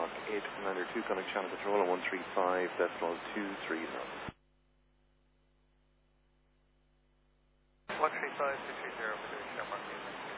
Mach 8, Commander 2, Connect Channel Control on 135.230. 135.230, we're doing Denmark 8.